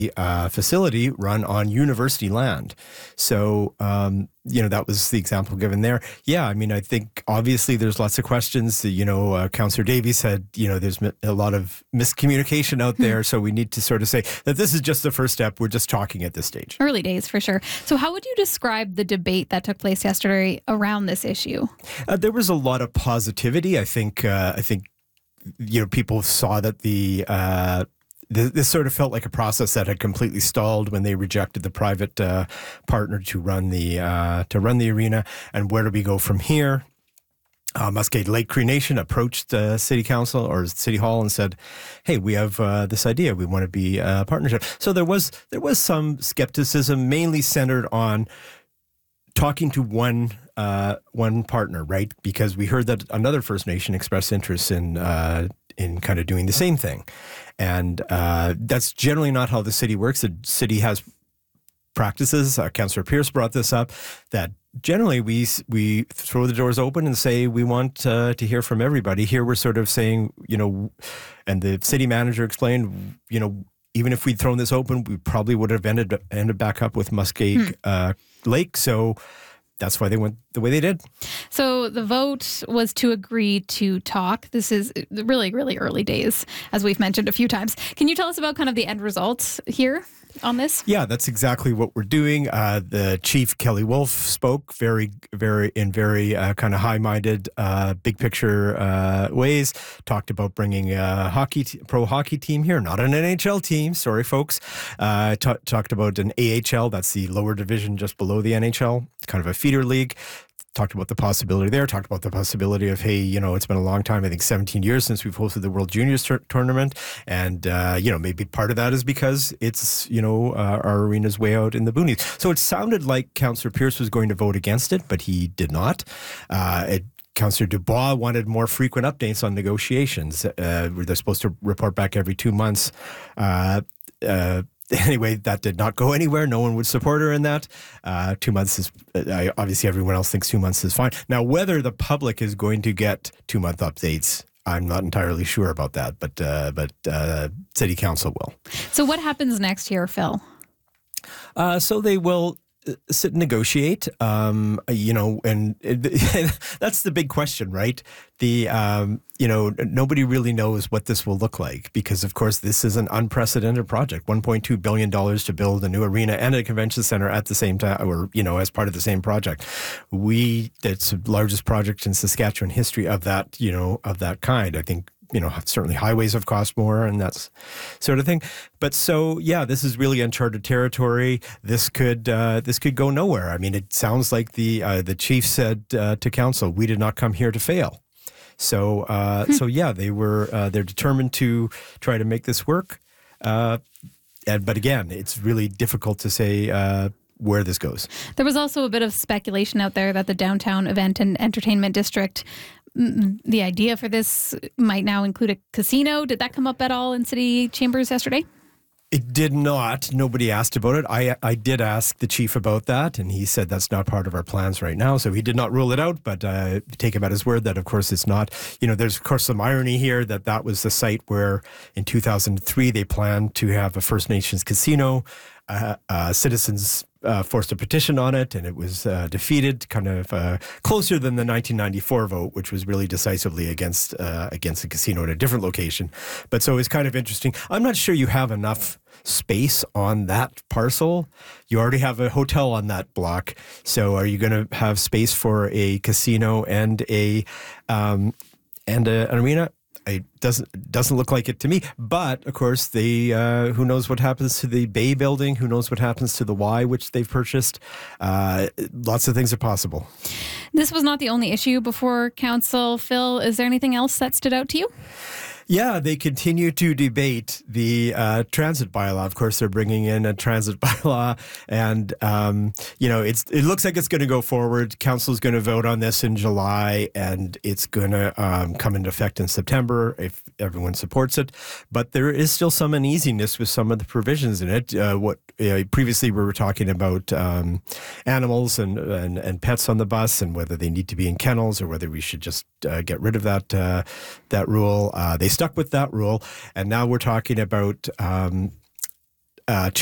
facility run on university land. So, that was the example given there. Yeah, I mean, I think obviously there's lots of questions. Councillor Davies said, there's a lot of miscommunication out there. So we need to sort of say that this is just the first step. We're just talking at this stage. Early days, for sure. So how would you describe the debate that took place yesterday around this issue? There was a lot of positivity. I think people saw that this sort of felt like a process that had completely stalled when they rejected the private partner to run the arena. And where do we go from here? Muskeg Lake Cree Nation approached City Council or City Hall and said, "Hey, we have this idea. We want to be a partnership." So there was some skepticism, mainly centered on talking to one partner, right? Because we heard that another First Nation expressed interest in kind of doing the same thing. And that's generally not how the city works. The city has practices. Councillor Pierce brought this up, that generally we throw the doors open and say we want to hear from everybody. Here we're sort of saying, and the city manager explained, even if we'd thrown this open, we probably would have ended back up with Muskeg Lake. So that's why they went the way they did. So the vote was to agree to talk. This is really, really early days, as we've mentioned a few times. Can you tell us about kind of the end results here on this? Yeah, that's exactly what we're doing. The chief, Kelly Wolf, spoke very kind of high-minded, big picture ways. Talked about bringing a pro hockey team here, not an NHL team. Sorry, folks. Talked about an AHL, that's the lower division just below the NHL, kind of a feeder league. Talked about the possibility there, talked about the possibility of, hey, it's been a long time, I think 17 years since we've hosted the World Juniors tournament. And, maybe part of that is because it's, our arena's way out in the boonies. So it sounded like Councillor Pierce was going to vote against it, but he did not. Councillor Dubois wanted more frequent updates on negotiations. They're supposed to report back every 2 months. Anyway, that did not go anywhere. No one would support her in that. 2 months is, obviously everyone else thinks 2 months is fine. Now, whether the public is going to get 2-month updates, I'm not entirely sure about that, but City Council will. So what happens next here, Phil? So they will sit and negotiate, and that's the big question, right? Nobody really knows what this will look like because, of course, this is an unprecedented project, $1.2 billion to build a new arena and a convention center at the same time, or, as part of the same project. It's the largest project in Saskatchewan history of that kind. I think, certainly highways have cost more and that sort of thing. But so, yeah, this is really uncharted territory. This could go nowhere. I mean, it sounds like the chief said to council, "We did not come here to fail." So, yeah, they're determined to try to make this work. But again, it's really difficult to say where this goes. There was also a bit of speculation out there that the downtown event and entertainment district, the idea for this might now include a casino. Did that come up at all in city chambers yesterday? It did not. Nobody asked about it. I did ask the chief about that, and he said that's not part of our plans right now. So he did not rule it out, but take him at his word that, of course, it's not. There's, of course, some irony here that was the site where in 2003 they planned to have a First Nations casino. Citizens forced a petition on it, and it was defeated, kind of closer than the 1994 vote, which was really decisively against a casino at a different location. But so it's kind of interesting. I'm not sure you have enough space on that parcel. You already have a hotel on that block. So are you going to have space for a casino and an arena? It doesn't look like it to me. But of course, who knows what happens to the Bay building? Who knows what happens to the Y, which they've purchased? Lots of things are possible. This was not the only issue before council. Phil, is there anything else that stood out to you? Yeah, they continue to debate the transit bylaw. Of course, they're bringing in a transit bylaw, and it looks like it's going to go forward. Council's going to vote on this in July, and it's going to come into effect in September if everyone supports it. But there is still some uneasiness with some of the provisions in it. Previously we were talking about animals and pets on the bus, and whether they need to be in kennels or whether we should just get rid of that rule. They stuck with that rule, and now we're talking about